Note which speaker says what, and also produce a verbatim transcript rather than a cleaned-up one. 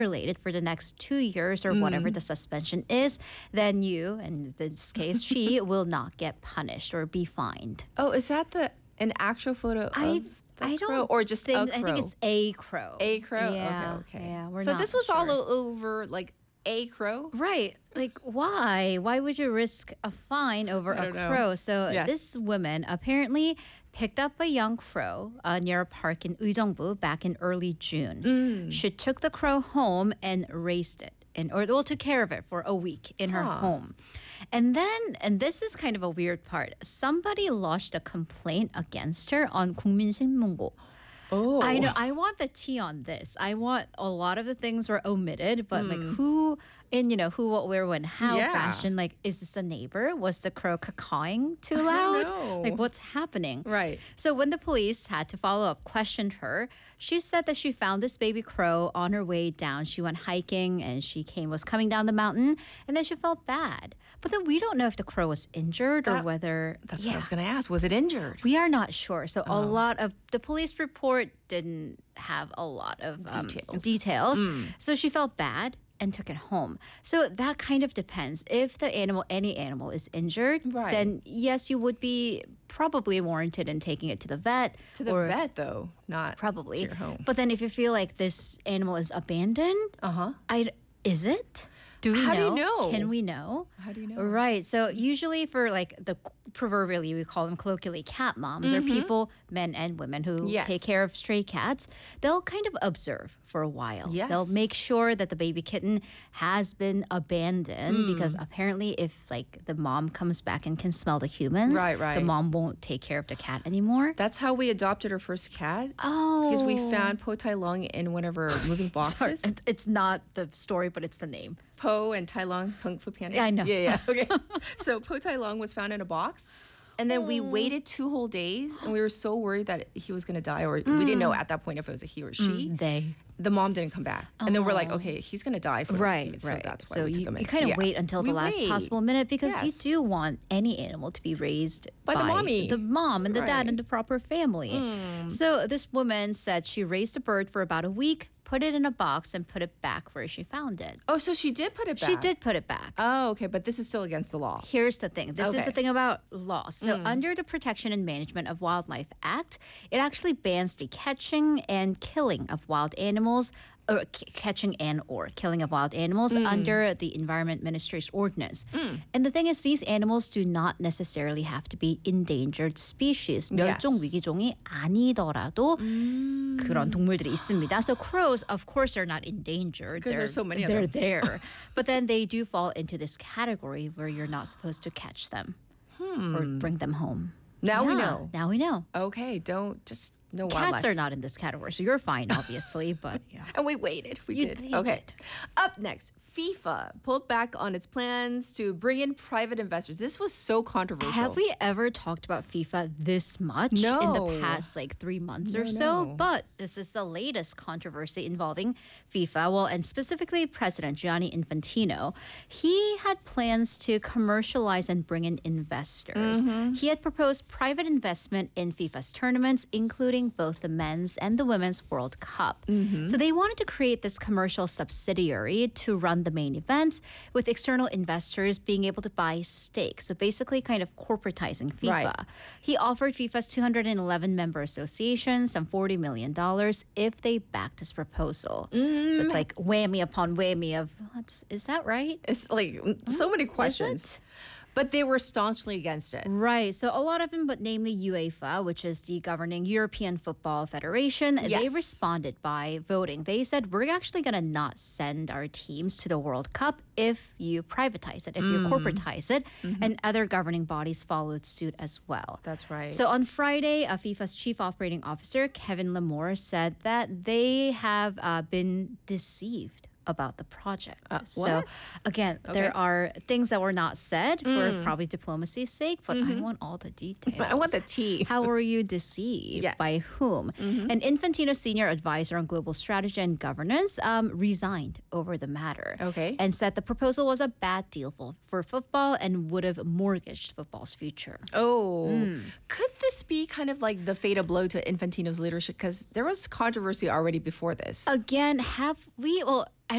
Speaker 1: related for the next two years or whatever the suspension is, then you, in this case, she will not get punished or be fined.
Speaker 2: Oh, is that the an actual photo
Speaker 1: I
Speaker 2: of the
Speaker 1: I
Speaker 2: crow
Speaker 1: don't
Speaker 2: or just
Speaker 1: think,
Speaker 2: a crow?
Speaker 1: I think it's a crow.
Speaker 2: a crow.
Speaker 1: Yeah,
Speaker 2: Okay, okay.
Speaker 1: yeah, we're
Speaker 2: so
Speaker 1: not
Speaker 2: this was
Speaker 1: sure.
Speaker 2: all o- over like a crow.
Speaker 1: Right. Like, why? Why would you risk a fine over
Speaker 2: I
Speaker 1: a
Speaker 2: don't know.
Speaker 1: crow? So
Speaker 2: Yes.
Speaker 1: this woman apparently picked up a young crow uh, near a park in Uijeongbu back in early June.
Speaker 2: Mm.
Speaker 1: She took the crow home and raised it. And, or well, took care of it for a week in her
Speaker 2: Huh.
Speaker 1: home. And then, and this is kind of a weird part, somebody lodged a complaint against her on 국민신문고.
Speaker 2: Oh,
Speaker 1: I know. I want the tea on this. I want a lot of the things were omitted, but like who in you know who, what, where, when, how
Speaker 2: Yeah.
Speaker 1: fashion. Like, is this a neighbor? Was the crow cawing too
Speaker 2: I
Speaker 1: loud?
Speaker 2: know.
Speaker 1: Like, what's happening?
Speaker 2: Right.
Speaker 1: So when the police had to follow up, questioned her, she said that she found this baby crow on her way down. She went hiking and she came was coming down the mountain, and then she felt bad. But then we don't know if the crow was injured or
Speaker 2: That-
Speaker 1: whether
Speaker 2: That's
Speaker 1: yeah.
Speaker 2: what I was gonna ask. Was it injured?
Speaker 1: We are not sure. So
Speaker 2: Oh.
Speaker 1: a lot of the police report didn't have a lot of um,
Speaker 2: Details.
Speaker 1: details. So she felt bad and took it home. So that kind of depends. If the animal, any animal is injured,
Speaker 2: Right.
Speaker 1: then yes, you would be probably warranted in taking it to the vet.
Speaker 2: To the
Speaker 1: or
Speaker 2: vet though, not
Speaker 1: Probably.
Speaker 2: to your home.
Speaker 1: But then if you feel like this animal is abandoned,
Speaker 2: Uh huh.
Speaker 1: I is it? Do we
Speaker 2: How
Speaker 1: know?
Speaker 2: do you know?
Speaker 1: Can we know?
Speaker 2: How do you know?
Speaker 1: Right. So usually for like the proverbially we call them colloquially cat moms or people, men and women who
Speaker 2: Yes.
Speaker 1: take care of stray cats, they'll kind of observe for a while. They'll
Speaker 2: Yes.
Speaker 1: make sure that the baby kitten has been abandoned
Speaker 2: Mm.
Speaker 1: because apparently if like the mom comes back and can smell the humans,
Speaker 2: Right,
Speaker 1: the
Speaker 2: right.
Speaker 1: mom won't take care of the cat anymore.
Speaker 2: That's how we adopted our first cat.
Speaker 1: Oh.
Speaker 2: Because we found Po Tai Lung in one of our moving
Speaker 1: Sorry,
Speaker 2: boxes.
Speaker 1: it- it's not the story, but it's the name.
Speaker 2: Po and Tai Lung, Kung Fu Panda.
Speaker 1: Yeah, I know.
Speaker 2: Yeah, yeah. Okay. So Po Tai Lung was found in a box. And then
Speaker 1: Oh.
Speaker 2: we waited two whole days and we were so worried that he was going to die or we didn't know at that point if it was a he or she.
Speaker 1: They.
Speaker 2: The mom didn't come back. And then we're like, okay, he's going to die for
Speaker 1: Right,
Speaker 2: so
Speaker 1: right.
Speaker 2: that's why
Speaker 1: so
Speaker 2: we took
Speaker 1: you,
Speaker 2: him in.
Speaker 1: you kind of
Speaker 2: Yeah.
Speaker 1: wait until the
Speaker 2: We
Speaker 1: last
Speaker 2: wait.
Speaker 1: possible minute because
Speaker 2: Yes.
Speaker 1: you do want any animal to be raised
Speaker 2: By the mommy.
Speaker 1: the mom and the dad
Speaker 2: Right. Hmm.
Speaker 1: and the proper family. So this woman said she raised the bird for about a week, put it in a box, and put it back where she found it.
Speaker 2: Oh, so she did put it back.
Speaker 1: She did put it back.
Speaker 2: Oh, okay. But this is still against the law.
Speaker 1: Here's the thing. This is
Speaker 2: Okay.
Speaker 1: the thing about laws. So under the Protection and Management of Wildlife Act, it actually bans the catching and killing of wild animals or c- catching and or killing of wild animals under the Environment Ministry's ordinance. And the thing is these animals do not necessarily have to be endangered species. 멸종
Speaker 2: Yes.
Speaker 1: 위기종이 아니더라도 그런 동물들이 있습니다. So crows of course are not endangered.
Speaker 2: 'Cause there's so many of
Speaker 1: They're
Speaker 2: them.
Speaker 1: there. But then they do fall into this category where you're not supposed to catch them or bring them home.
Speaker 2: Now we
Speaker 1: Yeah,
Speaker 2: know.
Speaker 1: Now we know.
Speaker 2: Okay, don't just no
Speaker 1: Cats
Speaker 2: wildlife.
Speaker 1: are not in this category, so you're fine, obviously. But yeah.
Speaker 2: And we waited. We
Speaker 1: You-
Speaker 2: did.
Speaker 1: you
Speaker 2: Okay.
Speaker 1: did.
Speaker 2: Up next, FIFA pulled back on its plans to bring in private investors. This was so controversial.
Speaker 1: Have we ever talked about FIFA this much in the
Speaker 2: No.
Speaker 1: past like three months or
Speaker 2: No,
Speaker 1: so?
Speaker 2: no.
Speaker 1: But this is the latest controversy involving FIFA. Well, and specifically President Gianni Infantino. He had plans to commercialize and bring in investors.
Speaker 2: Mm-hmm.
Speaker 1: He had proposed private investment in FIFA's tournaments, including both the men's and the women's World Cup.
Speaker 2: Mm-hmm.
Speaker 1: So they wanted to create this commercial subsidiary to run the main events with external investors being able to buy stakes. So basically kind of corporatizing FIFA.
Speaker 2: Right.
Speaker 1: He offered FIFA's two hundred eleven member associations some forty million dollars if they backed his proposal. So it's like whammy upon whammy of, what's, is that right?
Speaker 2: It's like so many questions. But they were staunchly against it.
Speaker 1: Right. So a lot of them, but namely UEFA, which is the governing European Football Federation, they
Speaker 2: Yes.
Speaker 1: responded by voting. They said, we're actually going to not send our teams to the World Cup if you privatize it, if you corporatize it. And other governing bodies followed suit as well.
Speaker 2: That's right.
Speaker 1: So on Friday, uh, FIFA's chief operating officer, Kevin Lamore, said that they have uh, been deceived about the project. So
Speaker 2: what?
Speaker 1: again, there are things that were not said for probably diplomacy's sake, but I want all the details.
Speaker 2: I want the tea.
Speaker 1: How were you deceived?
Speaker 2: Yes.
Speaker 1: By whom? And Infantino's senior advisor on global strategy and governance um, resigned over the matter.
Speaker 2: Okay.
Speaker 1: And said the proposal was a bad deal for, for football and would have mortgaged football's future.
Speaker 2: Oh, could this be kind of like the fatal blow to Infantino's leadership? Because there was controversy already before this.
Speaker 1: Again, have we, well,